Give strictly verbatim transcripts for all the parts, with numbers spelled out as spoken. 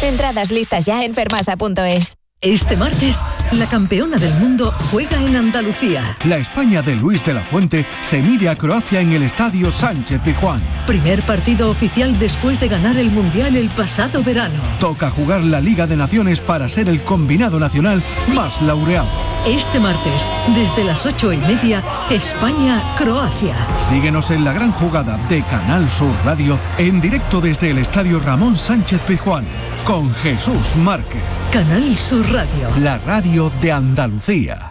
Entradas listas ya en fermasa punto es. Este martes, la campeona del mundo juega en Andalucía. La España de Luis de la Fuente se mide a Croacia en el Estadio Sánchez-Pizjuán. Primer partido oficial después de ganar el Mundial el pasado verano. Toca jugar la Liga de Naciones para ser el combinado nacional más laureado. Este martes, desde las ocho y media, España-Croacia. Síguenos en la gran jugada de Canal Sur Radio, en directo desde el Estadio Ramón Sánchez-Pizjuán, con Jesús Márquez. Canal Sur Radio. La radio de Andalucía.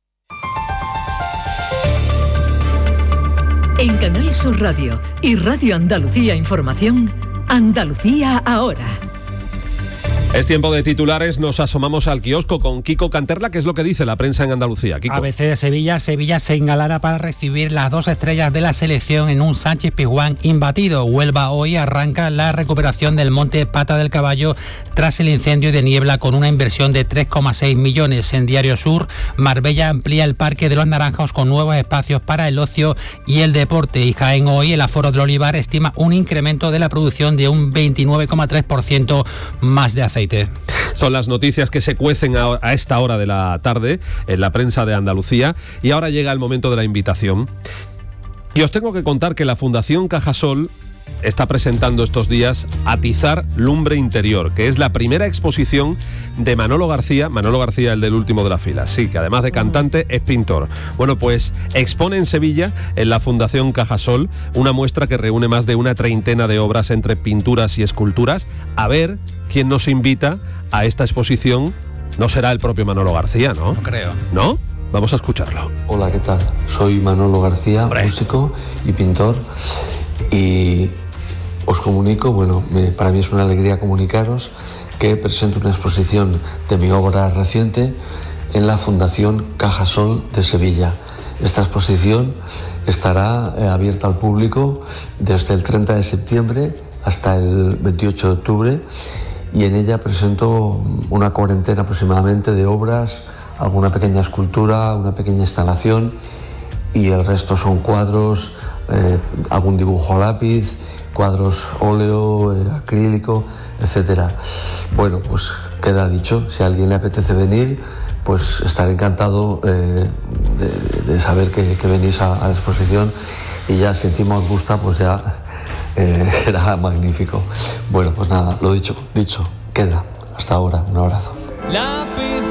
En Canal Sur Radio y Radio Andalucía Información, Andalucía ahora. Es tiempo de titulares, nos asomamos al kiosco con Kiko Canterla, que es lo que dice la prensa en Andalucía. Kiko. A B C de Sevilla, Sevilla se engalana para recibir las dos estrellas de la selección en un Sánchez-Pizjuán imbatido. Huelva hoy arranca la recuperación del monte Pata del Caballo tras el incendio de niebla con una inversión de tres coma seis millones. En Diario Sur, Marbella amplía el Parque de los Naranjos con nuevos espacios para el ocio y el deporte. Y Jaén hoy, el aforo del Olivar estima un incremento de la producción de un veintinueve coma tres por ciento más de aceite. Son las noticias que se cuecen a, a esta hora de la tarde en la prensa de Andalucía, y ahora llega el momento de la invitación. Y os tengo que contar que la Fundación Cajasol está presentando estos días Atizar Lumbre Interior, que es la primera exposición de Manolo García, Manolo García, el del último de la fila, sí, que además de cantante es pintor. Bueno, pues expone en Sevilla, en la Fundación Cajasol, una muestra que reúne más de una treintena de obras entre pinturas y esculturas. A ver quién nos invita a esta exposición. No será el propio Manolo García, ¿no? No creo. ¿No? Vamos a escucharlo. Hola, ¿qué tal? Soy Manolo García, Hombre. músico y pintor, y os comunico, bueno, me, para mí es una alegría comunicaros que presento una exposición de mi obra reciente en la Fundación Cajasol de Sevilla. Esta exposición estará eh, abierta al público desde el treinta de septiembre hasta el veintiocho de octubre, y en ella presento una cuarentena aproximadamente de obras, alguna pequeña escultura, una pequeña instalación, y el resto son cuadros, eh, algún dibujo a lápiz, cuadros óleo, eh, acrílico, etcétera. Bueno, pues queda dicho, si a alguien le apetece venir, pues estaré encantado eh, de, de saber que, que venís a, a la exposición, y ya si encima os gusta, pues ya eh, será magnífico. Bueno, pues nada, lo dicho, dicho, queda. Hasta ahora, un abrazo. Lápiz,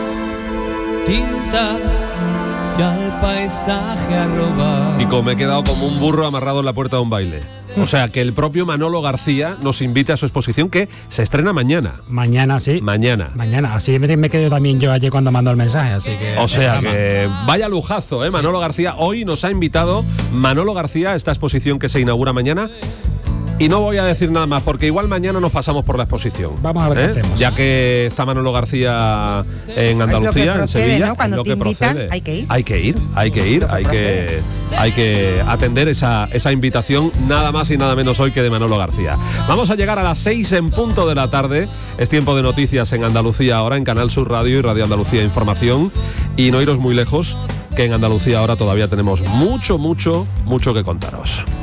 tinta, que al paisaje arroba. Nico, me he quedado como un burro amarrado en la puerta de un baile. O sea, que el propio Manolo García nos invite a su exposición, que se estrena mañana. Mañana, sí. Mañana. Mañana. Así me quedé también yo ayer cuando mandó el mensaje, así que... O sea, que vaya lujazo, ¿eh? Manolo sí. García. Hoy nos ha invitado Manolo García a esta exposición que se inaugura mañana. Y no voy a decir nada más, porque igual mañana nos pasamos por la exposición. Vamos a ver ¿eh? qué hacemos. Ya que está Manolo García en Andalucía, procede, en Sevilla, ¿no? Cuando lo te que invitan, procede. hay que ir. Hay que ir, hay que ir, hay que, hay que atender esa, esa invitación, nada más y nada menos hoy que de Manolo García. Vamos a llegar a las seis en punto de la tarde. Es tiempo de noticias en Andalucía ahora, en Canal Sur Radio y Radio Andalucía Información. Y no iros muy lejos, que en Andalucía ahora todavía tenemos mucho, mucho, mucho que contaros.